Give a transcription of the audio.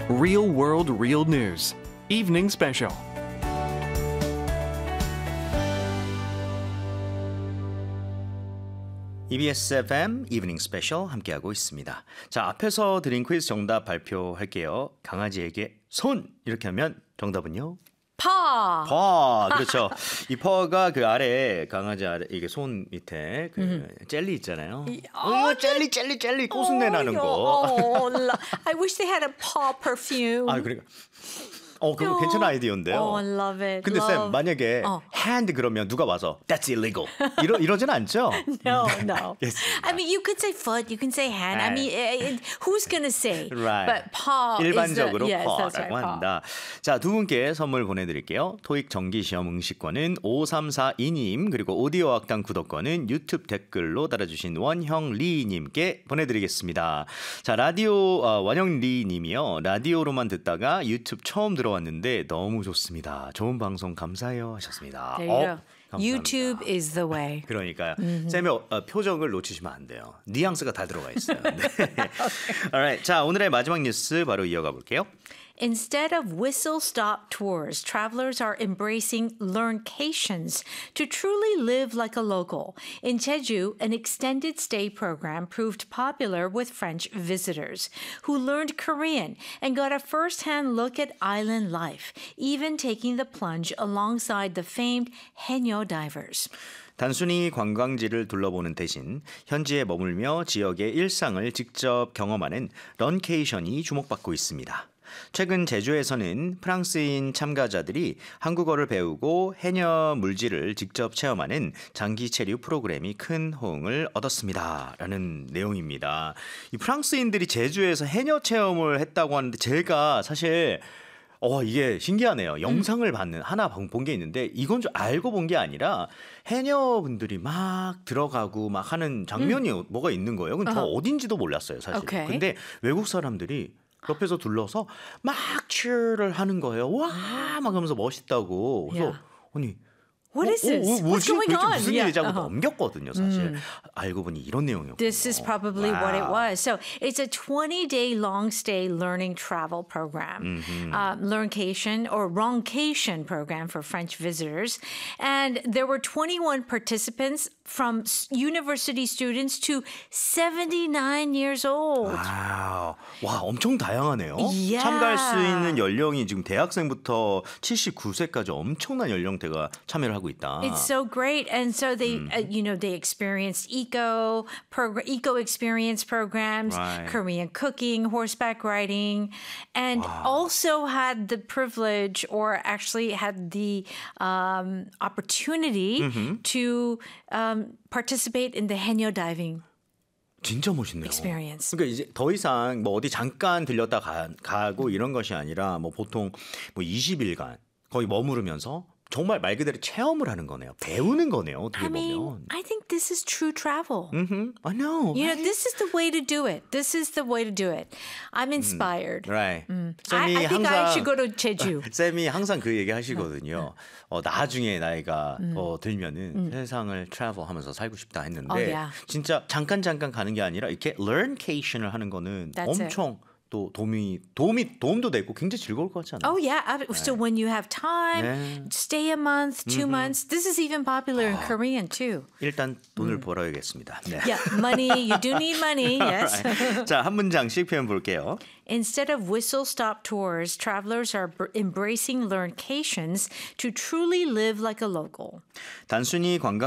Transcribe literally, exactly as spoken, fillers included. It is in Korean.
Real World Real News Evening Special. 이비에스 에프엠 이브닝 스페셜 함께하고 있습니다. 자, 앞에서 드린 퀴즈 정답 발표할게요. 강아지에게 손 이렇게 하면 정답은요? 파. 파. 그렇죠. 이 파가 그 아래 강아지 아래 이게 손 밑에 그 음. 젤리 있잖아요. 어, 젤리 젤리 젤리 꼬순내 나는 거. Oh, I wish they had a paw perfume. 아, 그러니까 어, 그거 괜찮은 아이디어인데요. Oh, I love it. 근데 love. 쌤, 만약에 어. hand 그러면 누가 와서 that's illegal 이러 이러진 않죠? No, no. 알겠습니다. I mean, you could say foot, you can say hand. I mean, it, who's gonna say? Right. But paw 일반적으로 is the, yes, that's 파라고 right, 합니다. 자, 두 분께 선물 보내드릴게요. 토익 정기시험 응시권은 오삼사이 님 그리고 오디오 학당 구독권은 유튜브 댓글로 달아주신 원형리님께 보내드리겠습니다. 자, 라디오 어, 원형리님이요. 라디오로만 듣다가 유튜브 처음 들어왔는데 너무 좋습니다. 좋은 방송 감사해요 하셨습니다. There you 어, go. YouTube is the way. 그러니까요. Mm-hmm. 쌤의 어, 표정을 놓치시면 안 돼요. 뉘앙스가 다 들어가 있어요. 네. Alright, 자, 오늘의 마지막 뉴스 바로 이어가 볼게요. Instead of whistle-stop tours, travelers are embracing learncations to truly live like a local. In Jeju, an extended stay program proved popular with French visitors who learned Korean and got a first-hand look at island life, even taking the plunge alongside the famed Haenyeo divers. 단순히 관광지를 둘러보는 대신 현지에 머물며 지역의 일상을 직접 경험하는 런케이션이 주목받고 있습니다. 최근 제주에서는 프랑스인 참가자들이 한국어를 배우고 해녀 물질을 직접 체험하는 장기 체류 프로그램이 큰 호응을 얻었습니다. 라는 내용입니다. 이 프랑스인들이 제주에서 해녀 체험을 했다고 하는데 제가 사실 어, 이게 신기하네요. 영상을 받는 하나 본 게 있는데 이건 좀 알고 본 게 아니라 해녀분들이 막 들어가고 막 하는 장면이 음. 뭐가 있는 거예요. 그건 저 uh-huh. 어딘지도 몰랐어요, 사실. Okay. 근데 외국 사람들이 옆에서 둘러서 막 cheer를 하는 거예요. 와, 막 하면서 멋있다고. 그래서 Yeah. 아니 What is this? 어, 어, What's going 도대체 on? 무슨 Yeah. 일이지 하고 Uh-huh. 넘겼거든요, 사실. 음. 알고 보니 이런 내용이었군요. This is probably wow. what it was. So it's a twenty-day long stay learning travel program, Mm-hmm. uh, Learncation or Wrongcation program for French visitors. And there were twenty-one participants from university students to seventy-nine years old. 와우. 와, 엄청 다양하네요. Yeah. 참가할 수 있는 연령이 지금 대학생부터 칠십구 세까지 엄청난 연령대가 참여를 하고 있다. It's so great, and so they, mm. uh, you know, they experienced eco progr- eco experience programs, right. Korean cooking, horseback riding, and wow. also had the privilege, or actually had the um, opportunity mm-hmm. to um, participate in the Haenyeo diving. 진짜 멋있네요. Experience. 그러니까 이제 더 이상 뭐 어디 잠깐 들렸다 가, 가고 이런 것이 아니라 뭐 보통 뭐 이십 일간 거의 머무르면서 정말 말 그대로 체험을 하는 거네요. 배우는 거네요. 어떻게 I mean, 보면. I think this is true travel. Mm-hmm. I know. You right? know, this is the way to do it. This is the way to do it. I'm inspired. Right. Mm. 쌤이 I, I think 항상 I should go to Jeju. 쌤이 항상 그 얘기 하시거든요. 어, 나중에 나이가 음. 더 들면은 음. 세상을 트래블하면서 살고 싶다 했는데 Oh, yeah. 진짜 잠깐 잠깐 가는 게 아니라 이렇게 learncation을 하는 거는 That's 엄청 it. 또 도움이 도움이 도움도 되고 굉장히 즐거울 것 같지 않아요? Oh yeah. So when you have time, 네. stay a month, two mm-hmm. months. This is even popular in Korean too. 일단 돈을 음. 벌어야겠습니다. 네. Yeah, money. You do need money. Yes. Right. 자, 한 문장씩 표현 볼게요. Instead of whistle-stop tours, travelers are embracing learncations to truly live like a local. 단순히 관광